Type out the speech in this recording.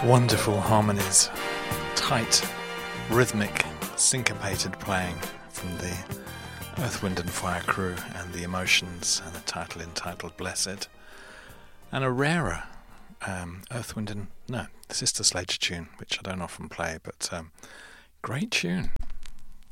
Wonderful harmonies, tight, rhythmic, syncopated playing from the Earth, Wind and Fire crew, and the Emotions, and a title entitled Blessed, and a rarer Earth, Wind and Sister Sledge tune, which I don't often play, but great tune.